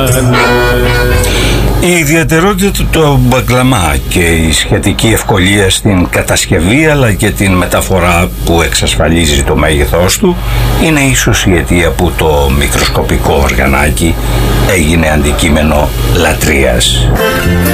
Η ιδιαιτερότητα του μπαγκλαμά και η σχετική ευκολία στην κατασκευή αλλά και την μεταφορά που εξασφαλίζει το μέγεθός του είναι ίσως η αιτία που το μικροσκοπικό οργανάκι έγινε αντικείμενο λατρείας.